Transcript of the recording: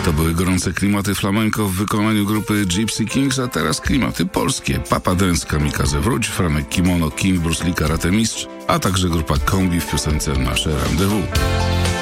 To były gorące klimaty flamenco w wykonaniu grupy Gypsy Kings, a teraz klimaty polskie. Papa Dance, Kamikaze Wróć, Franek Kimono, King, Bruce Lee, Karate Mistrz, a także grupa Kombi w piosence Nasze Rendezvous.